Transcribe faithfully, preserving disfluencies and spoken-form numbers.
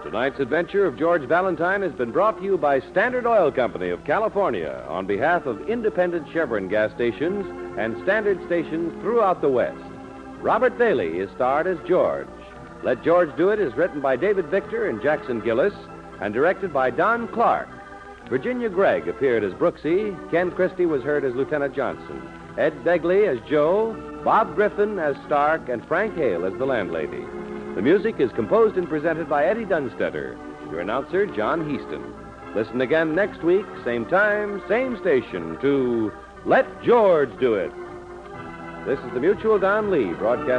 Tonight's adventure of George Valentine has been brought to you by Standard Oil Company of California on behalf of independent Chevron gas stations and Standard stations throughout the West. Robert Bailey is starred as George. Let George Do It is written by David Victor and Jackson Gillis and directed by Don Clark. Virginia Gregg appeared as Brooksy. Ken Christie was heard as Lieutenant Johnson. Ed Begley as Joe. Bob Griffin as Stark. And Frank Hale as the landlady. The music is composed and presented by Eddie Dunstetter. Your announcer, John Heaston. Listen again next week, same time, same station, to Let George Do It. This is the Mutual Don Lee, broadcast.